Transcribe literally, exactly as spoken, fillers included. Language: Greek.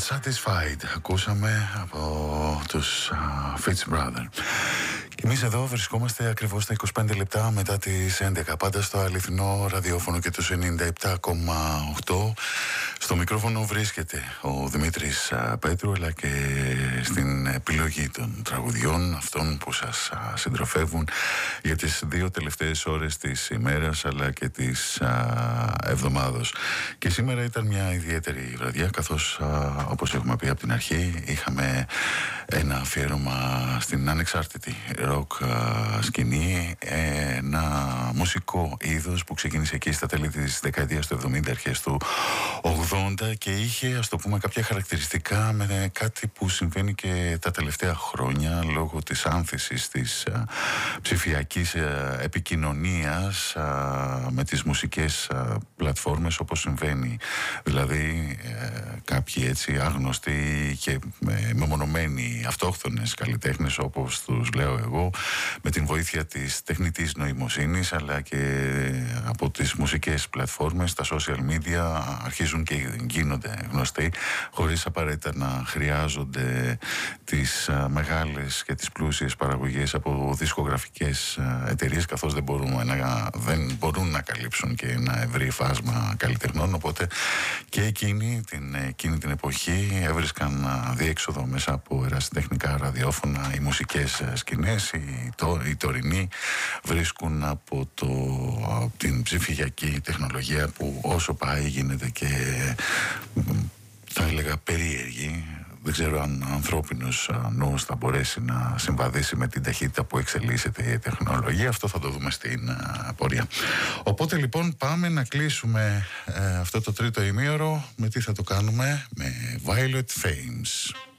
Unsatisfied ακούσαμε από τους uh, Fitz Brothers. Και εμείς εδώ βρισκόμαστε ακριβώς στα είκοσι πέντε λεπτά μετά τις έντεκα, πάντα στο αληθινό ραδιόφωνο και τους ενενήντα επτά κόμμα οκτώ. Στο μικρόφωνο βρίσκεται ο Δημήτρης Πέτρου, αλλά και στην επιλογή των τραγουδιών αυτών που σας συντροφεύουν για τις δύο τελευταίες ώρες της ημέρας αλλά και της εβδομάδος. Και σήμερα ήταν μια ιδιαίτερη βραδιά, καθώς όπως έχουμε πει από την αρχή είχαμε ένα αφιέρωμα στην ανεξάρτητη ροκ σκηνή, ένα μουσικό είδος που ξεκίνησε εκεί στα τέλη της δεκαετίας του εβδομήντα, αρχές του ογδόντα, και είχε, ας το πούμε, κάποια χαρακτηριστικά με κάτι που συμβαίνει και τα τελευταία χρόνια λόγω της άνθησης της α, ψηφιακής α, επικοινωνίας α, με τις μουσικές α, πλατφόρμες, όπως συμβαίνει δηλαδή ε, κάποιοι έτσι άγνωστοι και ε, μεμονωμένοι αυτόχθονες καλλιτέχνες, όπως τους λέω εγώ, με την βοήθεια της τεχνητής νοημοσύνης αλλά και από τις μουσικές πλατφόρμες, τα social media, αρχίζουν και γίνονται γνωστοί χωρίς απαραίτητα να χρειάζονται τις α, μεγάλες και τις πλούσιες παραγωγές από δισκογραφικές α, εταιρείες, καθώς δεν, μπορούμε να, δεν μπορούν να καλύψουν και ένα ευρύ φάσμα καλλιτεχνών. Οπότε και εκείνη την, εκείνη την εποχή έβρισκαν α, διέξοδο μέσα από ερασιτεχνικά ραδιόφωνα οι μουσικές σκηνές. Οι, το, οι τωρινοί βρίσκουν από, το, από την ψηφιακή τεχνολογία που όσο πάει γίνεται και θα έλεγα περίεργη. Δεν ξέρω αν ανθρώπινος νους θα μπορέσει να συμβαδίσει με την ταχύτητα που εξελίσσεται η τεχνολογία. Αυτό θα το δούμε στην uh, πορεία. Οπότε λοιπόν πάμε να κλείσουμε uh, αυτό το τρίτο ημίωρο. Με τι θα το κάνουμε? Με Violet Flames.